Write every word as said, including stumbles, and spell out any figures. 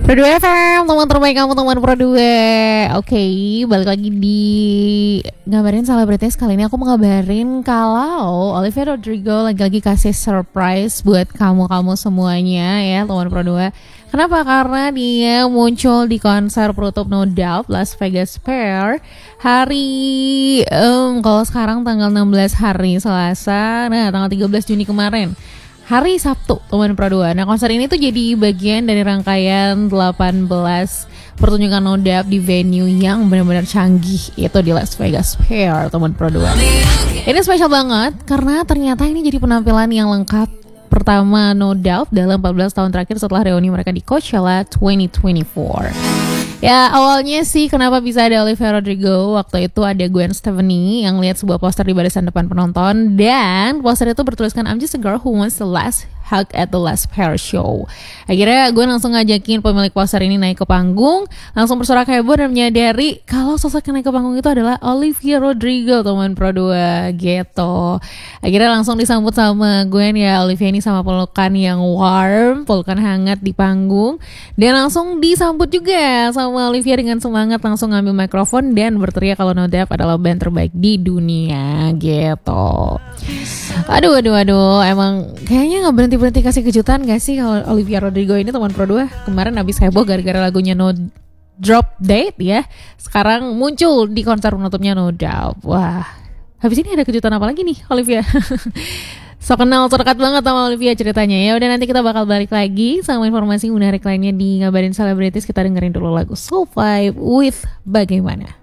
Pro dua F M, teman terbaik kamu, teman Pro dua. Oke, balik lagi di ngabarin selebritis. Kali ini aku mau ngabarin kalau Olivia Rodrigo lagi-lagi kasih surprise buat kamu-kamu semuanya ya, teman Pro dua. Kenapa? Karena dia muncul di konser penutup No Doubt Las Vegas Fair hari um, kalau sekarang tanggal enam belas hari Selasa, nah tanggal tiga belas Juni kemarin. Hari Sabtu, teman Pro dua. Nah, konser ini tuh jadi bagian dari rangkaian delapan belas pertunjukan No Doubt di venue yang benar-benar canggih, itu di Las Vegas Fair, teman Pro dua. Ini spesial banget karena ternyata ini jadi penampilan yang lengkap pertama No Doubt dalam empat belas tahun terakhir setelah reuni mereka di Coachella dua ribu dua puluh empat. Ya, awalnya sih kenapa bisa ada Olivia Rodrigo, waktu itu ada Gwen Stefani yang lihat sebuah poster di barisan depan penonton, dan poster itu bertuliskan I'm just a girl who wants the last hug at the last Fair show. Akhirnya gue langsung ngajakin pemilik poster ini naik ke panggung, langsung bersorak heboh dan menyadari kalau sosok yang naik ke panggung itu adalah Olivia Rodrigo, teman Pro dua gitu. Akhirnya langsung disambut sama Gwen ya, Olivia ini sama pelukan yang warm, pelukan hangat di panggung, dan langsung disambut juga sama Olivia dengan semangat, langsung ngambil mikrofon dan berteriak kalau No Doubt adalah band terbaik di dunia gitu. Aduh, aduh, aduh, emang kayaknya gak berhenti-berhenti kasih kejutan gak sih kalau Olivia Rodrigo ini, teman Pro dua. Kemarin abis heboh gara-gara lagunya No Drop Date ya, sekarang muncul di konser penutupnya No Doubt. Wah, habis ini ada kejutan apa lagi nih Olivia? So kenal, so dekat banget sama Olivia ceritanya ya. Udah, nanti kita bakal balik lagi sama informasi menarik lainnya di Ngabarin Selebritis. Kita dengerin dulu lagu Soul Vibe with Bagaimana.